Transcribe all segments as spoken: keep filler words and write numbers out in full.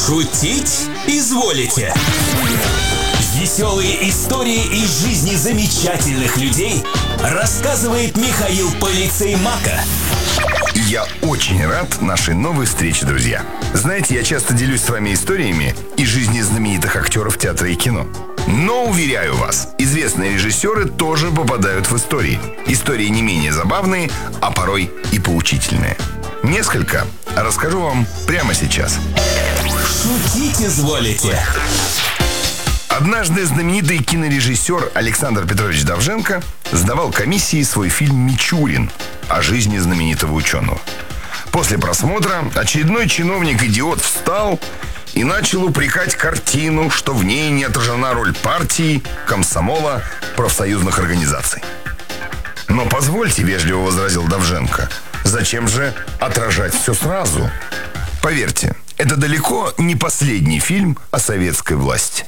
Шутить изволите. Веселые истории из жизни замечательных людей рассказывает Михаил Полицей Мака. Я очень рад нашей новой встрече, друзья. Знаете, я часто делюсь с вами историями из жизни знаменитых актеров театра и кино. Но, уверяю вас, известные режиссеры тоже попадают в истории. Истории не менее забавные, а порой и поучительные. Несколько расскажу вам прямо сейчас. Шутить изволите. Однажды знаменитый кинорежиссер Александр Петрович Довженко сдавал комиссии свой фильм «Мичурин» о жизни знаменитого ученого. После просмотра очередной чиновник-идиот встал и начал упрекать картину, что в ней не отражена роль партии, комсомола, профсоюзных организаций. «Но позвольте», — вежливо возразил Довженко, — «зачем же отражать все сразу? Поверьте, это далеко не последний фильм о советской власти».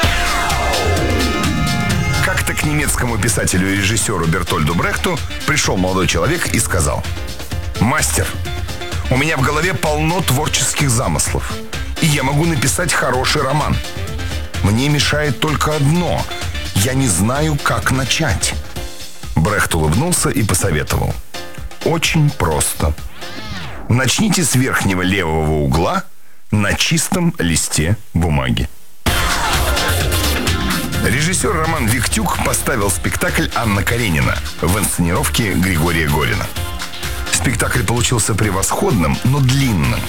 Как-то к немецкому писателю и режиссеру Бертольду Брехту пришел молодой человек и сказал: «Мастер, у меня в голове полно творческих замыслов, и я могу написать хороший роман. Мне мешает только одно – я не знаю, как начать». Брехт улыбнулся и посоветовал: «Очень просто. Начните с верхнего левого угла на чистом листе бумаги». Режиссер Роман Виктюк поставил спектакль «Анна Каренина» в инсценировке Григория Горина. Спектакль получился превосходным, но длинным.